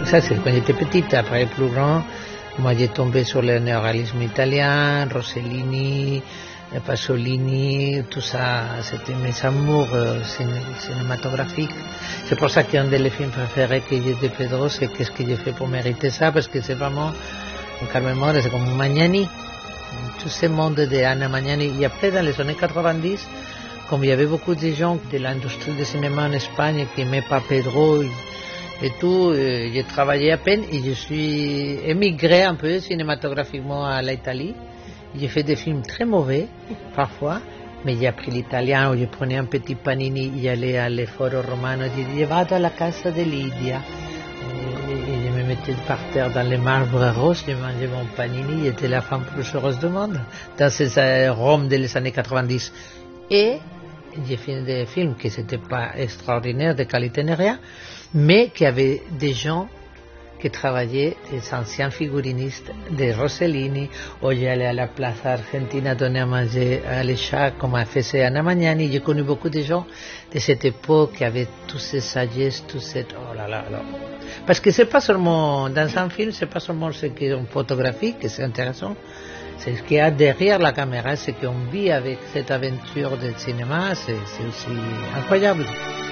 Ça, c'est quand j'étais petite. Après, plus grand, moi, j'ai tombé sur le néoréalisme italien, Rossellini, Pasolini, tout ça. C'était mes amours cinématographiques. C'est pour ça qu'un des films préférés que j'ai de Pedro, c'est Qu'est-ce que j'ai fait pour mériter ça, parce que c'est vraiment, Carmen Maura, c'est comme Magnani. Tout ce monde de Anna Magnani. Et après, dans les années 90, comme il y avait beaucoup de gens de l'industrie du cinéma en Espagne qui n'aimaient pas Pedro et tout, j'ai travaillé à peine et je suis émigré un peu cinématographiquement à l'Italie. J'ai fait des films très mauvais, parfois, mais j'ai appris l'italien, où je prenais un petit panini, j'allais à l'Foro Romano, je disais, vado alla casa de Lidia. Et je me mettais par terre dans les marbres roses, je mangeais mon panini, j'étais la femme plus heureuse du monde, dans ces Rome des années 90. Et j'ai fait des films qui n'étaient pas extraordinaires, de qualité ni rien, mais qui avaient des gens qui travaillaient, des anciens figurinistes, des Rossellini, où j'allais à la Plaza Argentina donner à manger à les chats, comme a fait Anna Magnani. J'ai connu beaucoup de gens de cette époque qui avaient toutes ces sagesses, tout cette... Oh là là là. Parce que c'est pas seulement, dans un film, c'est pas seulement ce qui est photographique, que c'est intéressant, c'est ce qu'il y a derrière la caméra, ce qu'on vit avec cette aventure de cinéma, c'est aussi incroyable.